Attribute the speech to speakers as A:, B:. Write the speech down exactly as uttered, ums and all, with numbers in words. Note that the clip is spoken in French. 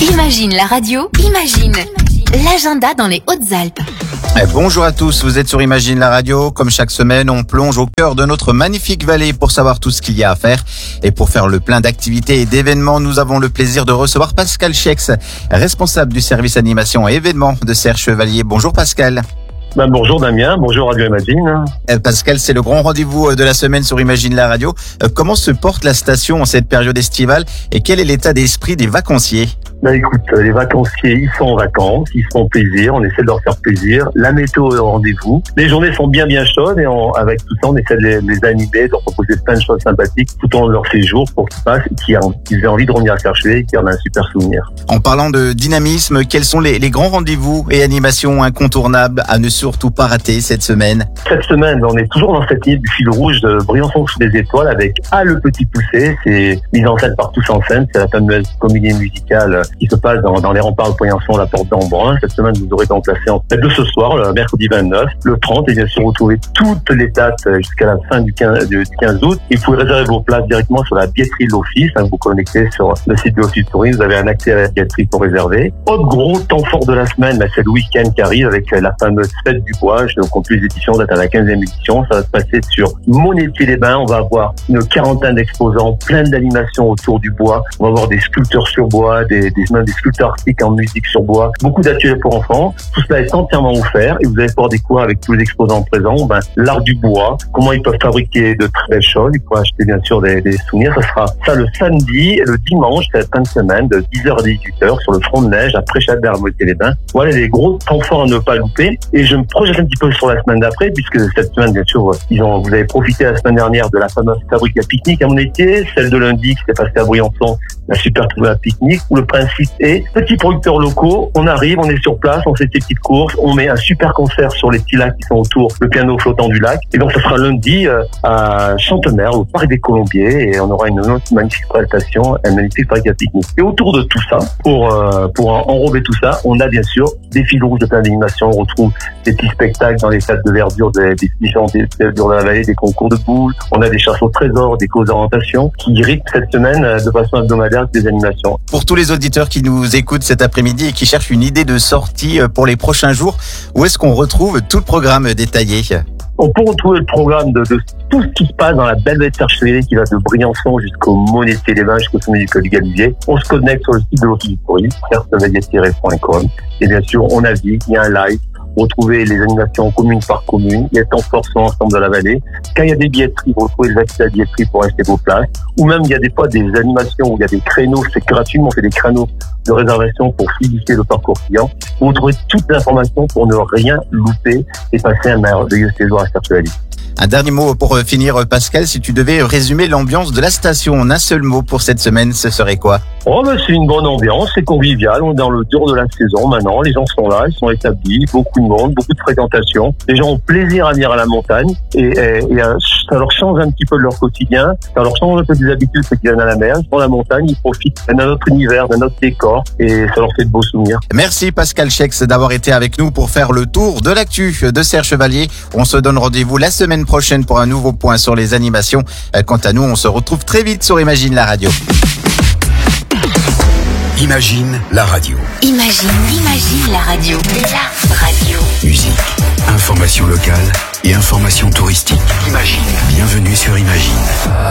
A: Imagine la radio, imagine l'agenda dans les Hautes-Alpes.
B: Eh, bonjour à tous, vous êtes sur Imagine la radio. Comme chaque semaine, on plonge au cœur de notre magnifique vallée pour savoir tout ce qu'il y a à faire. Et pour faire le plein d'activités et d'événements, nous avons le plaisir de recevoir Pascal Schex, responsable du service animation et événements de Serre Chevalier. Bonjour Pascal.
C: Ben bonjour Damien, bonjour Radio Imagine.
B: Eh, Pascal, c'est le grand rendez-vous de la semaine sur Imagine la radio. Euh, comment se porte la station en cette période estivale et quel est l'état d'esprit des vacanciers ?
C: Ben écoute, les vacanciers, ils sont en vacances, ils se font plaisir, on essaie de leur faire plaisir. La météo est au rendez-vous. Les journées sont bien bien chaudes et on, avec tout ça, on essaie de les, de les animer, de leur proposer plein de choses sympathiques tout au long de leur séjour pour qu'ils passent et qu'ils, qu'ils aient envie de revenir à chercher et qu'ils en aient un super souvenir.
B: En parlant de dynamisme, quels sont les, les grands rendez-vous et animations incontournables à ne surtout pas rater cette semaine ?
C: Cette semaine, on est toujours dans cette ligne du fil rouge de Briançon sous les étoiles avec A le petit poussé, c'est mise en scène par Tous en scène, c'est la fameuse comédie musicale qui se passe dans, dans les remparts de Briançon, la porte d'Embrun. Cette semaine, vous aurez donc placé en tête de ce soir, le mercredi vingt-neuf, le trente, et bien sûr, vous trouvez toutes les dates jusqu'à la fin du quinze, du quinze août. Et vous pouvez réserver vos places directement sur la billetterie de l'Office. Hein, vous vous connectez sur le site de l'Office Tourisme, vous avez un accès à la billetterie pour réserver. Autre gros temps fort de la semaine, bah, c'est le week-end qui arrive avec la fameuse fête du bois. Je compte les éditions, date à la quinzième édition. Ça va se passer sur Monétier-les-Bains. On va avoir une quarantaine d'exposants, plein d'animations autour du bois. On va avoir des sculpteurs sur bois, des, des, même des sculpteurs artistiques en musique sur bois, beaucoup d'ateliers pour enfants. Tout cela est entièrement offert et vous allez pouvoir découvrir avec tous les exposants présents ben, l'art du bois, comment ils peuvent fabriquer de très belles choses. Il faut acheter bien sûr des, des souvenirs. Ça sera ça le samedi et le dimanche, cette fin de semaine, de dix heures à dix-huit heures sur le front de neige à Préchadère à Monétier-les-Bains. Voilà les gros temps forts à ne pas louper. Et je me projette un petit peu sur la semaine d'après, puisque cette semaine, bien sûr, ils ont, vous avez profité la semaine dernière de la fameuse fabrique à pique-nique à Monétier, celle de lundi qui s'est passée à Briançon, la super trouvée à pique-nique, où le principe est petits producteurs locaux, on arrive, on est sur place, on fait ces petites courses, on met un super concert sur les petits lacs qui sont autour, le piano flottant du lac. Et donc, ça sera lundi euh, à Chantemer, au Parc des Colombiers, et on aura une autre magnifique prestation, un magnifique fabrique à pique-nique. Et autour de tout ça, pour euh, pour enrober tout ça, on a bien sûr des fils rouges de plein d'animations. On retrouve des petits spectacles dans les fêtes de verdure, des, des différentes verdures de la vallée, des concours de boules. On a des chasses au trésor, des causes d'orientation qui rythment cette semaine de façon hebdomadaire des animations.
B: Pour tous les auditeurs qui nous écoutent cet après-midi et qui cherchent une idée de sortie pour les prochains jours, où est-ce qu'on retrouve tout le programme détaillé ?
C: On peut retrouver le programme de, de tout ce qui se passe dans la belle Serre Chevalier qui va de Briançon jusqu'au Monétier-les-Bains, jusqu'au sommet du Col du Galibier. On se connecte sur le site de l'Office du Tourisme, serre chevalier tiret point com. Et bien sûr, on navigue, il y a un live. Retrouver les animations commune par commune, les temps forts sur l'ensemble de la vallée. Quand il y a des billetteries, vous retrouvez les accès à la billetterie pour acheter vos places. Ou même, il y a des fois des animations où il y a des créneaux, c'est gratuitement, on fait des créneaux de réservation pour fluidifier le parcours client. Vous retrouvez toutes les informations pour ne rien louper et passer un merveilleux séjour à Serre Chevalier.
B: Un dernier mot pour finir, Pascal, si tu devais résumer l'ambiance de la station en un seul mot pour cette semaine, ce serait quoi ?
C: Oh ben c'est une bonne ambiance, c'est convivial, on est dans le dur de la saison maintenant, les gens sont là, ils sont établis, beaucoup de monde, beaucoup de fréquentation, les gens ont plaisir à venir à la montagne et, et, et ça leur change un petit peu de leur quotidien, ça leur change un peu des habitudes ceux qui viennent à la mer, ils sont à la montagne, ils profitent d'un autre univers, d'un autre décor et ça leur fait de beaux souvenirs.
B: Merci Pascal Schex d'avoir été avec nous pour faire le tour de l'actu de Serre Chevalier. On se donne rendez-vous la semaine prochaine pour un nouveau point sur les animations. Quant à nous, on se retrouve très vite sur Imagine la radio.
D: Imagine la radio.
A: Imagine, imagine la radio. La radio.
D: Musique, information locale et information touristique. Imagine. Bienvenue sur Imagine.